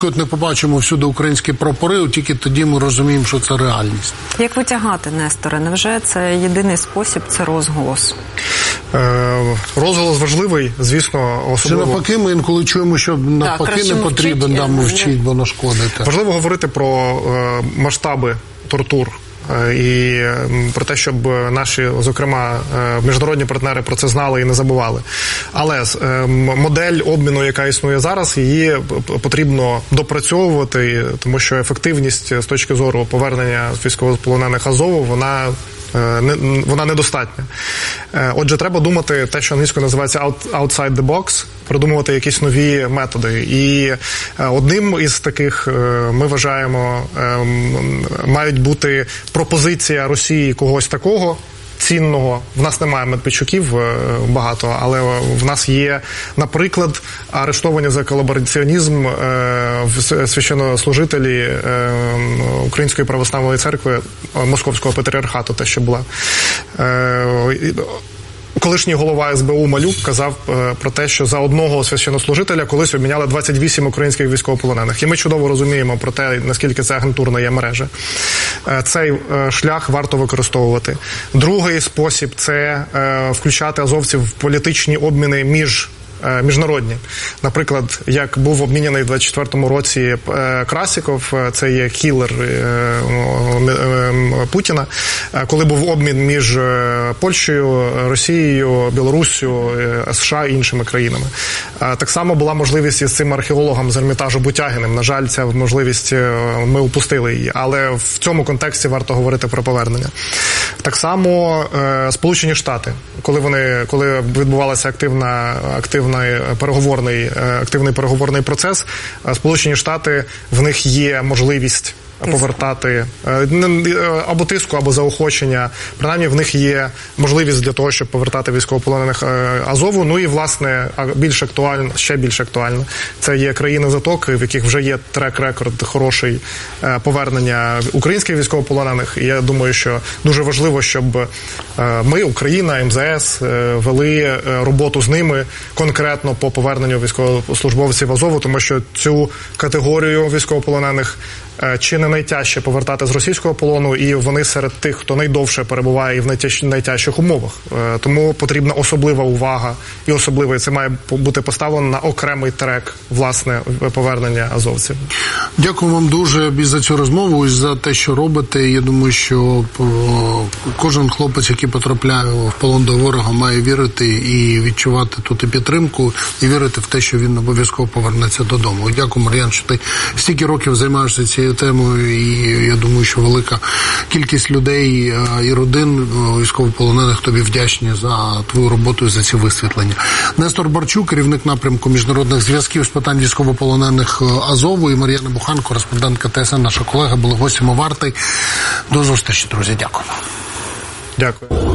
не побачимо всюди українські прапори, тільки тоді ми розуміємо, що це реальність. Як витягати, Несторе? Невже це єдиний спосіб, це розголос? Розголос важливий, звісно, особливо. Чи навпаки, ми інколи чуємо, що навпаки не потрібен, мовчить, бо нашкодити. Важливо говорити про масштаби тортур. І про те, щоб наші, зокрема, міжнародні партнери про це знали і не забували. Але модель обміну, яка існує зараз, її потрібно допрацьовувати, тому що ефективність з точки зору повернення військовополонених Азову, вона недостатня. Отже, треба думати те, що англійською називається outside the box, придумувати якісь нові методи. І одним із таких, ми вважаємо, мають бути пропозиція Росії когось такого цінного. В нас немає Медведчуків багато, але в нас є, наприклад, арештовані за колабораціонізм священнослужителі Української православної церкви Московського патріархату, те, що була. Колишній голова СБУ Малюк казав про те, що за одного священнослужителя колись обміняли 28 українських військовополонених. І ми чудово розуміємо про те, наскільки це агентурна є мережа. Цей шлях варто використовувати. Другий спосіб – це включати азовців в політичні обміни міжнародні. Наприклад, як був обміняний у 24-му році Красіков, це є кілер Путіна, коли був обмін між Польщею, Росією, Білоруссю, США і іншими країнами. Так само була можливість із цим археологом з Ермітажу Бутягіним. На жаль, ця можливість, ми упустили її. Але в цьому контексті варто говорити про повернення. Так само Сполучені Штати, коли відбувалася активний переговорний процес, Сполучені Штати, в них є можливість повертати або тиску, або заохочення. Принаймні, в них є можливість для того, щоб повертати військовополонених Азову. Ну і, власне, ще більш актуально, це є країни Затоки, в яких вже є трек-рекорд хороший повернення українських військовополонених. І я думаю, що дуже важливо, щоб ми, Україна, МЗС, вели роботу з ними конкретно по поверненню військовослужбовців Азову, тому що цю категорію військовополонених чи не найтяжче повертати з російського полону, і вони серед тих, хто найдовше перебуває і в найтяжчих умовах. Тому потрібна особлива увага, і особливо це має бути поставлено на окремий трек, власне, повернення азовців. Дякую вам дуже і за цю розмову, і за те, що робите. Я думаю, що кожен хлопець, який потрапляє в полон до ворога, має вірити і відчувати тут і підтримку, і вірити в те, що він обов'язково повернеться додому. Дякую, Мар'ян, що ти стільки років займаєшся цією темою, і я думаю, що велика кількість людей і родин військовополонених тобі вдячні за твою роботу і за ці висвітлення. Нестор Барчук, керівник напрямку міжнародних зв'язків з питань військовополонених Азову, і Мар'яна Бухан, кореспондентка ТСН, наша колега, були гостями «Варти». До зустрічі, друзі. Дякую. Дякую.